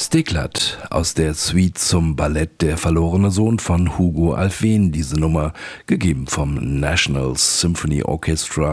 Stiklat aus der Suite zum Ballett Der verlorene Sohn von Hugo Alfvén, diese Nummer, gegeben vom National Symphony Orchestra